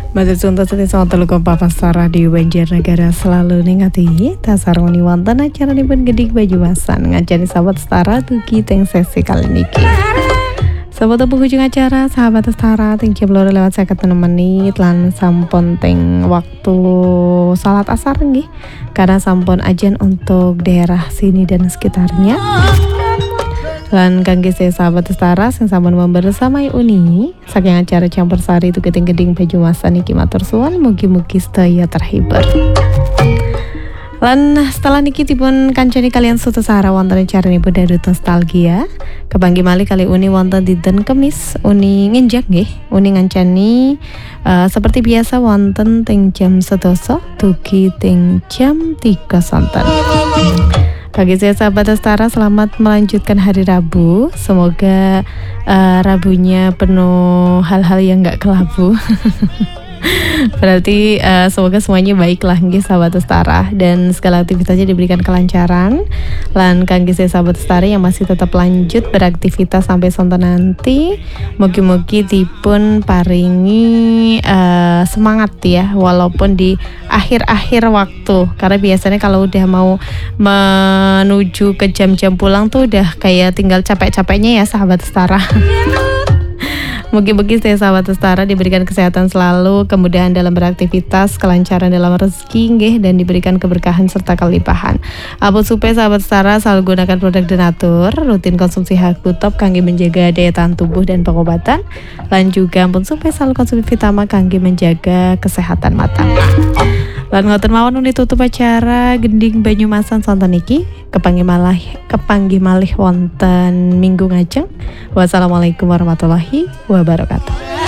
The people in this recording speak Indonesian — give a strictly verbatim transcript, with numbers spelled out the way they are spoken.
Masih suntas seti sonten luko papas radio Banjarnegara selalu ningati tasaroni wonten acara nipun Gedik Baju Masan ngajari sahabat setara tuki teng sesi kali niki. Sahabat penghujung acara sahabat setara teng jam loro lewat seket enam menit lan sampun teng waktu salat asar nggih. Karena sampun ajan untuk daerah sini dan sekitarnya. Lan kangge saya sahabat setara sing sampun membersamai Uni saking acara campur sari itu geding-geding Baju Masan niki matur suwun mugi-mugi sedaya terhibur. Lan setelah niki dipun kancani kalian soto sara wonten acaranipun Darut Nostalgia kepanggi malih kali Uni wonten dinten Kemis Uni ngenjak nggih Uni ngancani uh, seperti biasa wonten teng jam sedasa dugi teng jam tiga sonten. Bagi saya sahabat setara, selamat melanjutkan hari Rabu. Semoga uh, Rabunya penuh hal-hal yang gak kelabu. Berarti uh, semoga semuanya baiklah nggih sahabat setara dan segala aktivitasnya diberikan kelancaran. Lan kangge sahabat setara yang masih tetap lanjut beraktivitas sampai sonten nanti, mugi-mugi dipun paringi uh, semangat ya walaupun di akhir-akhir waktu. Karena biasanya kalau udah mau menuju ke jam-jam pulang tuh udah kayak tinggal capek-capeknya ya sahabat setara. Mugi-mugi saya sahabat setara diberikan kesehatan selalu, kemudahan dalam beraktivitas, kelancaran dalam rezeki nggih dan diberikan keberkahan serta kelimpahan. Apun supaya sahabat setara selalu gunakan produk Denatur, rutin konsumsi Haku Top kangge menjaga daya tahan tubuh dan pengobatan. Lan juga ampun supaya selalu konsumsi Vitama kangge menjaga kesehatan mata. Lan ngoten mawon Uni tutup acara Gending Baju Masan sonten niki kepanggi malih kepanggi malih wonten minggu ngajeng. Wassalamualaikum warahmatullahi wabarakatuh.